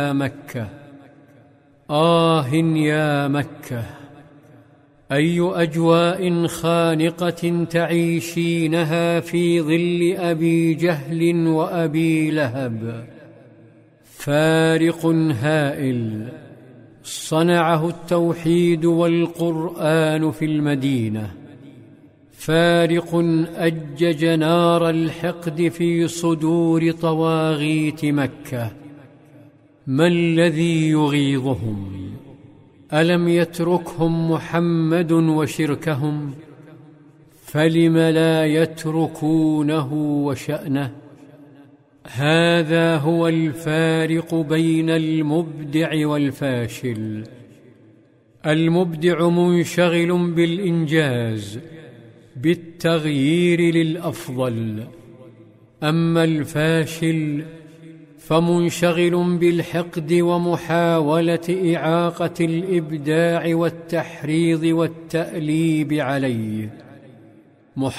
مكة. يا مكة، أي أجواء خانقة تعيشينها في ظل أبي جهل وأبي لهب. فارق هائل صنعه التوحيد والقرآن في المدينة، فارق أجج نار الحقد في صدور طواغيت مكة. ما الذي يغيظهم؟ ألم يتركهم محمد وشركهم؟ فلم لا يتركونه وشأنه؟ هذا هو الفارق بين المبدع والفاشل. المبدع منشغل بالإنجاز، بالتغيير للأفضل، أما الفاشل فمنشغل بالحقد ومحاولة إعاقة الإبداع والتحريض والتأليب عليه.